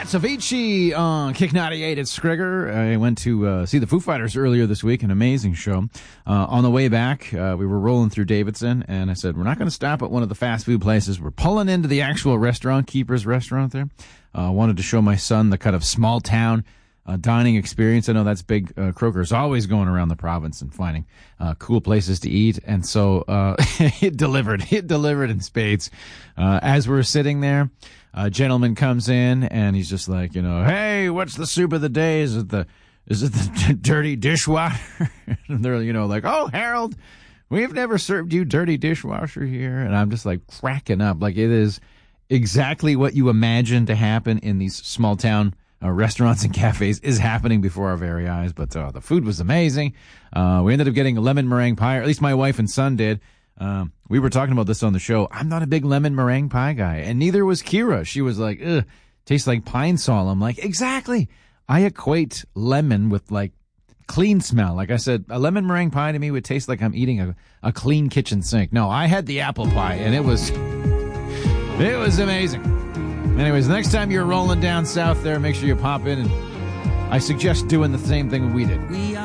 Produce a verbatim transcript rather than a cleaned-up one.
That's Avicii on Kick ninety-eight at Scrigger. I went to uh, see the Foo Fighters earlier this week, an amazing show. Uh, on the way back, uh, we were rolling through Davidson, and I said, we're not going to stop at one of the fast food places. We're pulling into the actual restaurant, Keeper's Restaurant there. I uh, wanted to show my son the kind of small town uh, dining experience. I know that's big. Uh, Croker's always going around the province and finding uh, cool places to eat, and so uh, it delivered. It delivered in spades. Uh, as we're sitting there, a gentleman comes in and he's just like, you know, hey, what's the soup of the day? Is it the, is it the dirty dishwasher? And they're, you know, like, oh, Harold, we've never served you dirty dishwasher here. And I'm just like cracking up. Like, it is exactly what you imagine to happen in these small town uh, restaurants and cafes is happening before our very eyes. But uh, the food was amazing. Uh, we ended up getting a lemon meringue pie, or at least my wife and son did. Um, we were talking about this on the show. I'm not a big lemon meringue pie guy, and neither was Kira. She was like, ugh, tastes like pine sol. I'm like, exactly. I equate lemon with like clean smell. Like I said, a lemon meringue pie to me would taste like I'm eating a, a clean kitchen sink. No, I had the apple pie, and it was, it was amazing. Anyways, the next time you're rolling down south there, make sure you pop in, and I suggest doing the same thing we did. We